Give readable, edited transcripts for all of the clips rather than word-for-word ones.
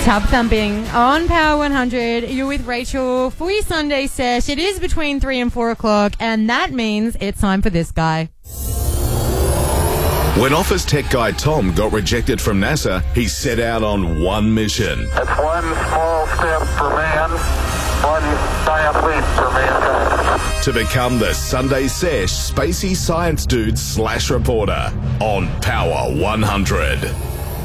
Chub Thumping on Power 100. You're with Rachel for your Sunday sesh. It is between 3 and 4 o'clock, and that means it's time for this guy. When Office Tech guy Tom got rejected from NASA, he set out on one mission. It's one small step for man, one giant leap for mankind. To become the Sunday Sesh Spacey Science Dude / reporter on Power 100. Hey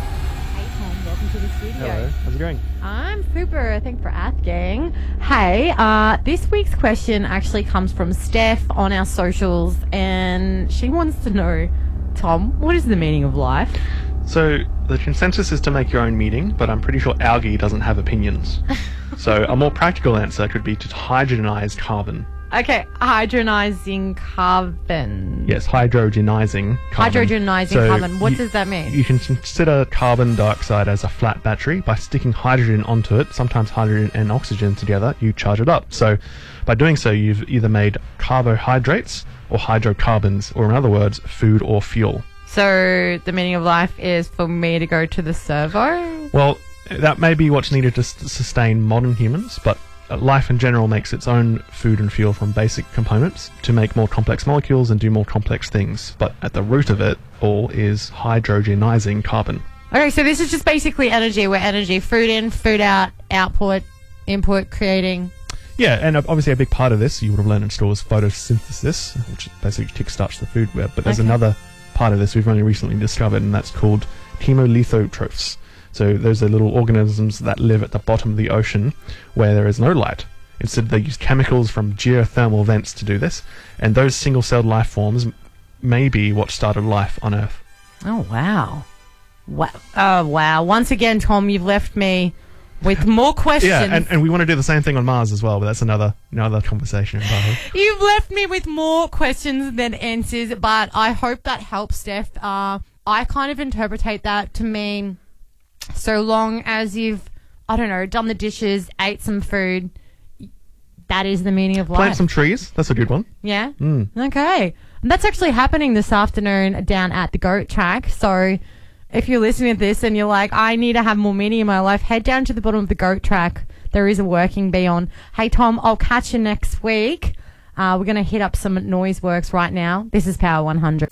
Tom, welcome to the studio. Hello, how's it going? I'm super, thanks for asking. Hey, this week's question actually comes from Steph on our socials, and she wants to know, Tom, what is the meaning of life? So, the consensus is to make your own meaning, but I'm pretty sure algae doesn't have opinions. So, a more practical answer could be to hydrogenize carbon. Okay, hydrogenizing carbon. Yes, hydrogenizing carbon. Hydrogenizing carbon. What does that mean? You can consider carbon dioxide as a flat battery. By sticking hydrogen onto it, sometimes hydrogen and oxygen together, you charge it up. So, by doing so, you've either made carbohydrates or hydrocarbons, or in other words, food or fuel. So, the meaning of life is for me to go to the servo? Well, that may be what's needed to sustain modern humans, but life in general makes its own food and fuel from basic components to make more complex molecules and do more complex things. But at the root of it all is hydrogenizing carbon. Okay, so this is just basically energy. We're energy. Food in, food out, output, input, creating. Yeah, and obviously a big part of this, you would have learned in school, is photosynthesis, which basically kickstarts the food web. But there's another part of this we've only recently discovered, and that's called chemolithotrophs. So those are little organisms that live at the bottom of the ocean where there is no light. Instead, they use chemicals from geothermal vents to do this, and those single-celled life forms may be what started life on Earth. Oh, wow. Oh, wow. Once again, Tom, you've left me with more questions. Yeah, and we want to do the same thing on Mars as well, but that's another conversation. You've left me with more questions than answers, but I hope that helps, Steph. I kind of interpretate that to mean so long as you've, I don't know, done the dishes, ate some food, that is the meaning of life. Plant some trees. That's a good one. Yeah? Okay. And that's actually happening this afternoon down at the goat track. So if you're listening to this and you're like, I need to have more meaning in my life, head down to the bottom of the goat track. There is a working bee on. Hey, Tom, I'll catch you next week. We're going to hit up some noise works right now. This is Power 100.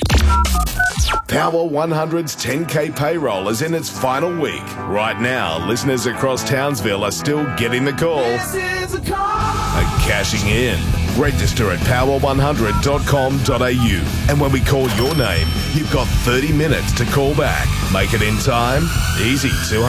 Power 100's 10K payroll is in its final week. Right now, listeners across Townsville are still getting the calls and cashing in. Register at power100.com.au. And when we call your name, you've got 30 minutes to call back. Make it in time? Easy,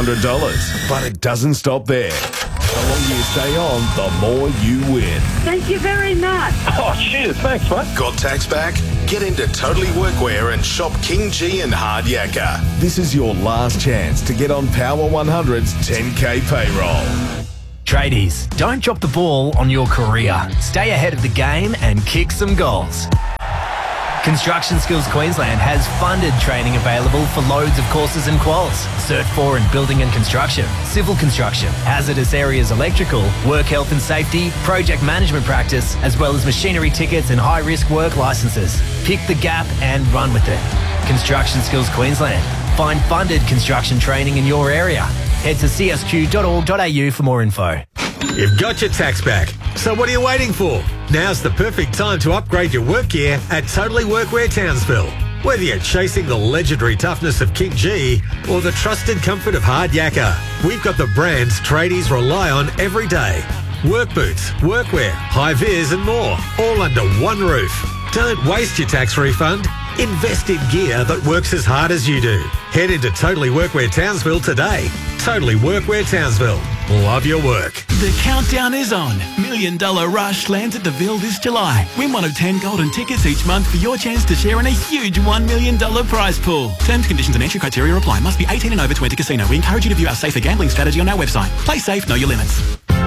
$200. But it doesn't stop there. The longer you stay on, the more you win. Thank you very much. Oh, cheers. Thanks, mate. Got tax back? Get into Totally Workwear and shop King G and Hard Yakka. This is your last chance to get on Power 100's 10K payroll. Tradies, don't drop the ball on your career. Stay ahead of the game and kick some goals. Construction Skills Queensland has funded training available for loads of courses and quals. Cert 4 in building and construction, civil construction, hazardous areas electrical, work health and safety, project management practice, as well as machinery tickets and high-risk work licenses. Pick the gap and run with it. Construction Skills Queensland. Find funded construction training in your area. Head to csq.org.au for more info. You've got your tax back, so what are you waiting for? Now's the perfect time to upgrade your work gear at Totally Workwear Townsville. Whether you're chasing the legendary toughness of King G or the trusted comfort of Hard Yakka, we've got the brands tradies rely on every day. Work boots, workwear, high-vis and more, all under one roof. Don't waste your tax refund. Invest in gear that works as hard as you do. Head into Totally Workwear Townsville today. Totally Workwear Townsville. Love your work. The countdown is on. $1 Million Rush lands at the Ville this July. Win one of 10 golden tickets each month for your chance to share in a huge $1 million prize pool. Terms, conditions and entry criteria apply. Must be 18 and over to enter casino. We encourage you to view our safer gambling strategy on our website. Play safe, know your limits.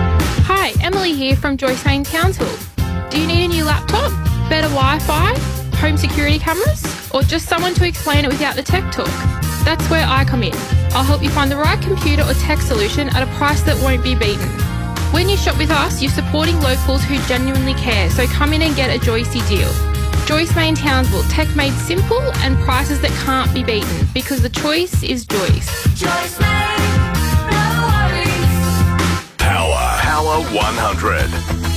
Hi, Emily here from Joyce Main Townsville. Do you need a new laptop, better Wi-Fi, home security cameras, or just someone to explain it without the tech talk? That's where I come in. I'll help you find the right computer or tech solution at a price that won't be beaten. When you shop with us, you're supporting locals who genuinely care, so come in and get a Joycey deal. Joyce Main Townsville, tech made simple and prices that can't be beaten, because the choice is Joyce. Joyce Main, no 100.